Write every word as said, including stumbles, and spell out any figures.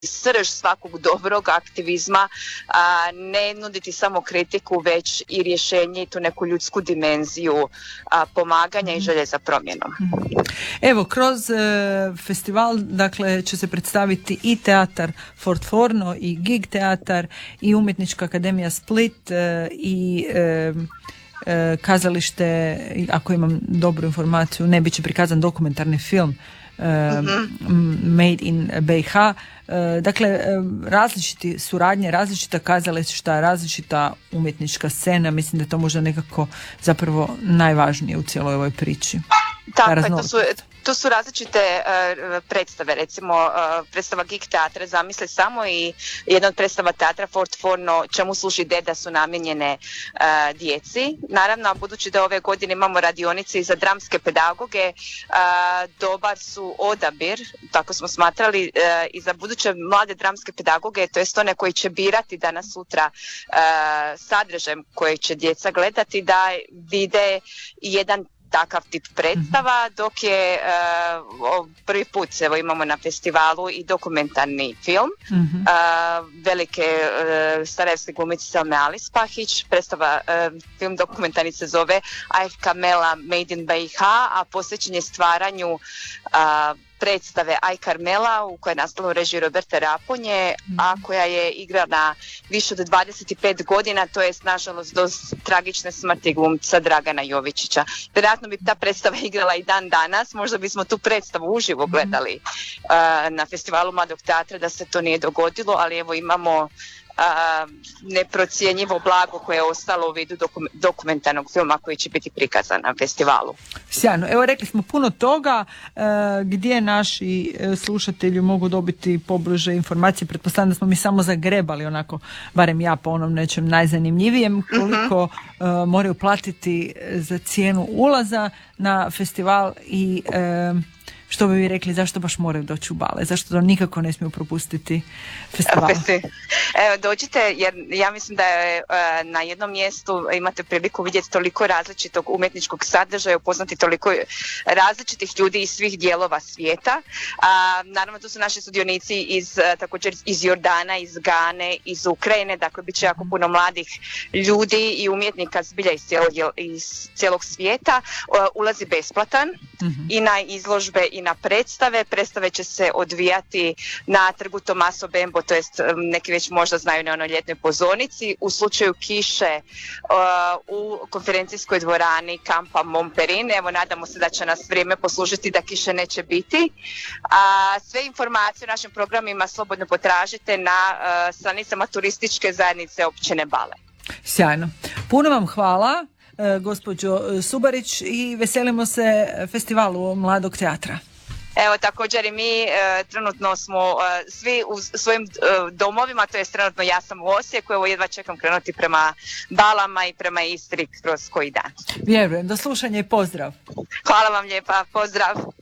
srž svakog dobrog aktivizma, a, ne nuditi samo kritiku, već i rješenje i tu neku ljudsku dimenziju a, pomaganja i želje za promjenom. Evo, kroz e, festival dakle, će se predstaviti i teatar Fort Forno i Gig teatar i Umjetnička akademija Split e, i e, e, kazalište, ako imam dobru informaciju, ne bit će prikazan dokumentarni film mm-hmm. Made in B i H. Dakle, različiti suradnje, različita kazališta, različita umjetnička scena, mislim da je to možda nekako zapravo najvažnije u cijeloj ovoj priči. Tako je, to su, to su različite uh, predstave, recimo uh, predstava Gig teatra, zamisli samo, i jedna od predstava teatra Fort Forno, čemu služi deda, su namijenjene uh, djeci. Naravno, budući da ove godine imamo radionice i za dramske pedagoge, uh, dobar su odabir, tako smo smatrali, uh, i za buduće mlade dramske pedagoge, to jest one koji će birati danas sutra uh, sadržajem koje će djeca gledati, da vide jedan takav tip predstava, dok je uh, prvi put evo, imamo na festivalu i dokumentarni film mm-hmm. uh, velike uh, sarajevske glumice Selme Alispahić. Predstava, uh, film dokumentarni se zove Ajk Carmela Made in B i H, a posvećen je stvaranju uh, predstave Aj Carmela, u kojoj je nastala u režiji Roberta Raponje, mm. a koja je igrana više od dvadeset pet godina, to je nažalost do tragične smrti glumca Dragana Jovičića. Vjerojatno bi ta predstava igrala i dan danas, možda bismo tu predstavu uživo gledali mm. uh, na festivalu Mladog teatra, da se to nije dogodilo, ali evo imamo Uh, neprocjenjivo blago koje je ostalo u vidu dokum- dokumentarnog filma koji će biti prikazan na festivalu. Sjajno. Evo, rekli smo puno toga. Uh, gdje naši slušatelji mogu dobiti pobliže informacije? Pretpostavljam da smo mi samo zagrebali onako, barem ja, po onom nečem najzanimljivijem, koliko uh-huh. uh, moraju platiti za cijenu ulaza na festival i uh, što bi vi rekli, zašto baš moraju doći u Bale? Zašto to nikako ne smiju propustiti festival? Evo, dođite, jer ja mislim da je na jednom mjestu imate priliku vidjeti toliko različitog umjetničkog sadržaja, upoznati toliko različitih ljudi iz svih dijelova svijeta. A, naravno, tu su naši sudionici iz, također iz Jordana, iz Gane, iz Ukrajine, dakle bit će jako puno mladih ljudi i umjetnika zbilja iz cijelog, iz cijelog svijeta. Ulazi besplatan mm-hmm. i na izložbe i na predstave. Predstave će se odvijati na trgu Tomaso Bembo, to jest neki već možda znaju na onoj ljetnoj pozornici. U slučaju kiše uh, u konferencijskoj dvorani kampa Montperin. Evo, nadamo se da će nas vrijeme poslužiti da kiše neće biti. A sve informacije o našim programima slobodno potražite na uh, stranicama turističke zajednice općine Bale. Sjajno. Puno vam hvala, uh, gospođo Subarić, i veselimo se festivalu Mladog teatra. Evo, također i mi e, trenutno smo e, svi u svojim e, domovima, to je trenutno ja sam u Osijeku, evo jedva čekam krenuti prema Balama i prema Istri kroz koji dan. Vjerujem, do slušanja i pozdrav. Hvala vam lijepa, pozdrav.